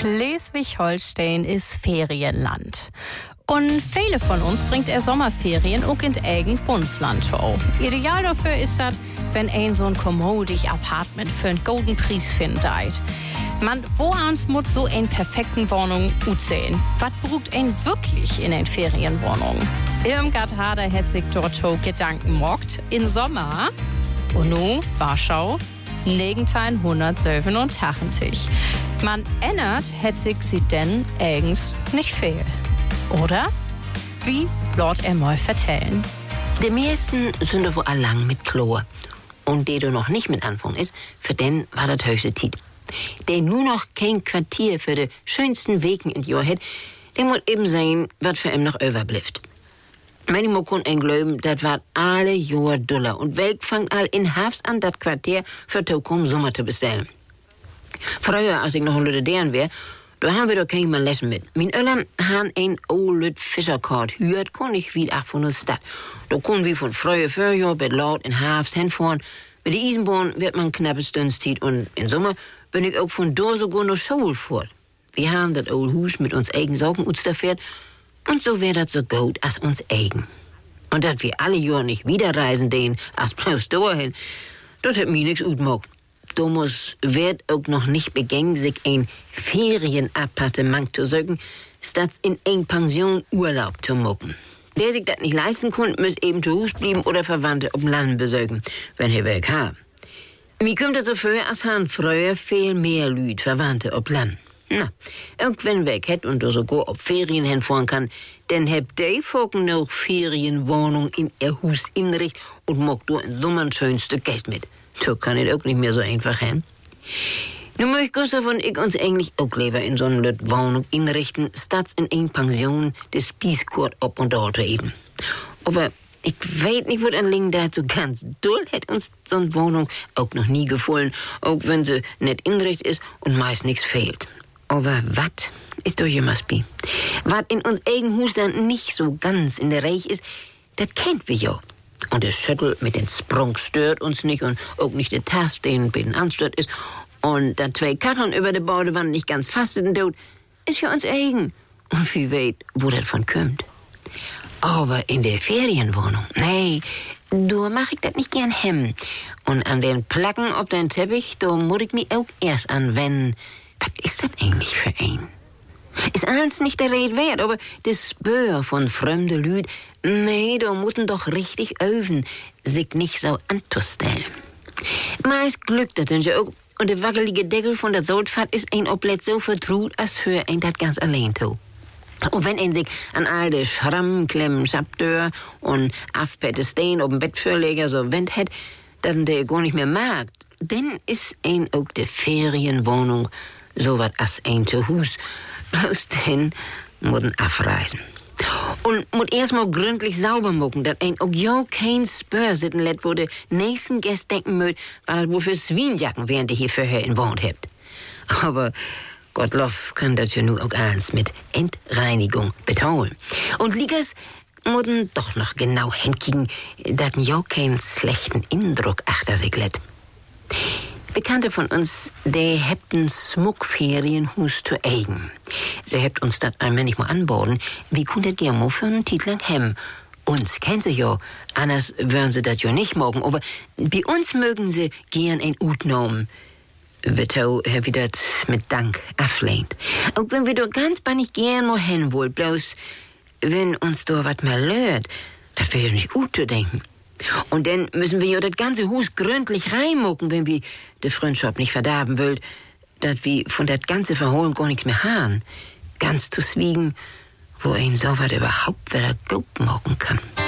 Schleswig-Holstein ist Ferienland. Und viele von uns bringt Sommerferien auch in eigen Bundesland zu. Ideal dafür ist das, wenn ein so ein kommodig Apartment für einen guten Preis findet. Man, woans muss so eine perfekten Wohnung aussehen? Was braucht ein wirklich in eine Ferienwohnung? Irmgard Hader hat sich dort Gedanken gemacht. In Sommer, und nun Warschau, 1987. Man ändert, hat sich sie denn eigens nicht fehl. Oder? Wie Lord mal vertellen? Die meisten sind doch wohl lang mit Chlor. Und der noch nicht mit Anfang ist, für den war das höchste Zeit. Der nur noch kein Quartier für die schönsten Wegen in Jahr hat, der muss eben sein, was für ihn noch überbleibt. Manchmal kann ein glauben, das war alle Jahr Dollar und Welt fangt all in Hafs an, das Quartier für Tokum Sommer zu bestellen. Früher, als ich noch ein Lüdedern wär, da haben wir doch kein Mal lesen mit. Mein Öllern haben ein old Fischerkart hürt, kann ich wie ab von der Stadt. Da können wir von früher Frühjahr mit laut in Hafs hinfahren. Mit der Eisenbahn wird man knappes Dünstzeit und im Sommer bin ich auch von da sogar noch Schule fort. Wir haben das old Hus mit uns eigen Saugen fährt und so wär das so gut als uns eigen. Und dass wir alle Jahr nicht wieder reisen den, als bloß dahin, das hat mir nix utmogt. Thomas wird auch noch nicht begängt, sich ein Ferienappartement zu suchen, statt in ein Pension Urlaub zu machen. Der sich das nicht leisten kann, muss eben zu Hause bleiben oder Verwandte auf dem Land besuchen, wenn er weg hat. Wie kommt das so vor, als haben früher viel mehr Leute Verwandte auf Land? Na, irgendwann weg hat und sogar auf Ferien hinfahren kann, dann habt die Folk noch Ferienwohnung in ihr Haus inricht und mag da im Sommer ein schönes Stück Geld mit. So kann es auch nicht mehr so einfach hin. Nun möchte Gustav und ich uns eigentlich auch lieber in so eine Wohnung inrichten, statt in eine Pension des Spießkurt ob und dort eben. Aber ich weiß nicht, wo das liegt dazu ganz doll hat uns so eine Wohnung auch noch nie gefallen, auch wenn sie nicht inrichtet ist und meist nichts fehlt. Aber was ist doch immer Spie? Was in uns eigen Hus dann nicht so ganz in der Reich ist, das kennt wir ja. Und der Schüttel mit den Sprung stört uns nicht und auch nicht der Tast, den bei den anstört ist. Und da 2 Kacheln über der Baudewand nicht ganz fast sind tot, ist für uns eigen. Und wie weit, wo das von kommt. Aber in der Ferienwohnung, nee, da mach ich das nicht gern hem. Und an den Placken auf den Teppich, da muss ich mich auch erst anwenden. Was ist das eigentlich für ein? Ist eins nicht der Rede wert, aber das Spür von fremden Lüd, nee, da müssen doch richtig öfen, sich nicht so anzustellen. Meist glückt das ja auch, und der wackelige Deckel von der Soldfahrt ist ein Oblett so vertraut, als hör ein das ganz allein to. Und wenn ein sich an all de Schramm, Klemmen, Schabdör und Afpette Stein auf dem Bettfürleger so wendt hat, dann der gar nicht mehr mag, dann ist ein auch de Ferienwohnung so wat as ein zu Hus. Bloß dann muss ein abreisen. Und muss erstmal gründlich sauber machen, dass ein auch ja kein Spür sitten lässt, wo der nächsten Gäste denken mögt, weil das wohl für Swienjacken während ihr hier vorher in Wohnt habt. Aber Gottlob kann das ja nur auch eins mit Entreinigung betonen. Und Liegers müssen doch noch genau hinkriegen, dass ja keinen schlechten Eindruck achter sich lässt. Bekannte von uns, die hätten Smuckferienhus zu eigen. Sie hebt uns das einmal nicht mal anboten. Wie könnt ihr gerne für einen Titel lang hem? Uns kennen sie ja, anders würden sie das ja nicht morgen. Aber bei uns mögen sie gern ein Utnomen. Witto, wie das mit Dank ablehnt. Auch wenn wir doch ganz bannig gern mal hin wollen, bloß wenn uns da was mal lört, das wäre ja nicht gut zu denken. Und dann müssen wir ja das ganze Hus gründlich reinmucken, wenn wir die Freundschaft nicht verderben wollt, dass wir von das ganze Verholen gar nichts mehr haben. Ganz zu schwiegen, wo ein so was überhaupt wieder gut machen kann.